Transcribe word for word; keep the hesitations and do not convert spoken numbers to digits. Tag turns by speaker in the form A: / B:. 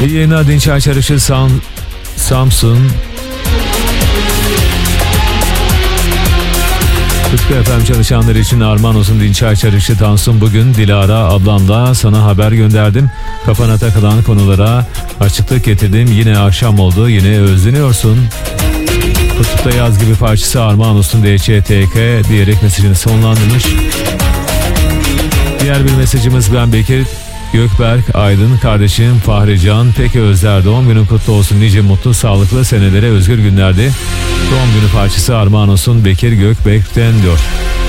A: İyi yayınlar Dinç Ayçarışı Sam, Samsun. Rıfkı efendim çalışanları için armağan olsun Dinç Ayçarışı Tansun. Bugün Dilara ablamla sana haber gönderdim. Kafana takılan konulara açıklık getirdim. Yine akşam oldu, yine özleniyorsun. Kutupta yaz gibi parçası armağan olsun D C T K diyerek mesajını sonlandırmış. Diğer bir mesajımız ben Bekir Gökberk Aydın kardeşim Fahrican pek özler, doğum günün kutlu olsun, nice mutlu sağlıklı senelere, özgür günlerde doğum günü parçası armağan olsun Bekir Gökberk'ten diyor.